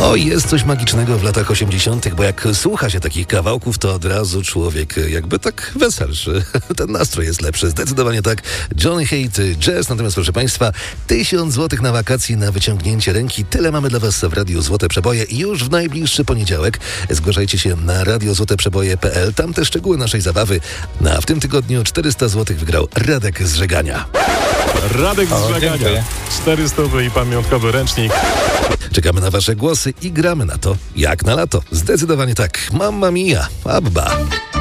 O, jest coś magicznego w latach 80., bo jak słucha się takich kawałków, to od razu człowiek jakby tak weselszy. Ten nastrój jest lepszy, zdecydowanie tak. Johnny Hate, jazz, natomiast proszę Państwa, 1000 złotych na wakacje na wyciągnięcie ręki. Tyle mamy dla Was w Radiu Złote Przeboje już w najbliższy poniedziałek. Zgłaszajcie się na radiozłoteprzeboje.pl, tam te szczegóły naszej zabawy. A w tym tygodniu 400 złotych wygrał Radek z Żegania. Radek z Żegania. Dziękuję. 400 i pamiątkowy ręcznik. Czekamy na Wasze głosy i gramy na to jak na lato. Zdecydowanie tak. Mamma mia, Abba.